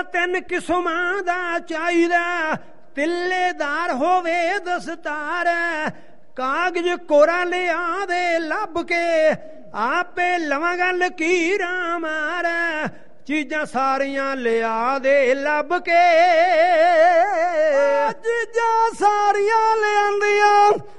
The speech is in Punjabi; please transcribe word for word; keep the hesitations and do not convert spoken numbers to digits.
ਤਿੰਨ ਕਿਸਮਾਂ ਦਾ ਚਾਹੀਦਾ, ਤਿੱਲੇਦਾਰ ਹੋਵੇ ਦਸਤਾਰ, ਕਾਗਜ਼ ਕੋਰਾ ਲਿਆ ਦੇ ਲੱਭ ਕੇ, ਆਪੇ ਲਵਾਂਗਾ ਲਕੀਰਾਂ ਮਾਰ, ਚੀਜ਼ਾਂ ਸਾਰੀਆਂ ਲਿਆ ਦੇ ਲੱਭ ਕੇ, ਚੀਜ਼ਾਂ ਸਾਰੀਆਂ ਲਿਆਂਦੀਆਂ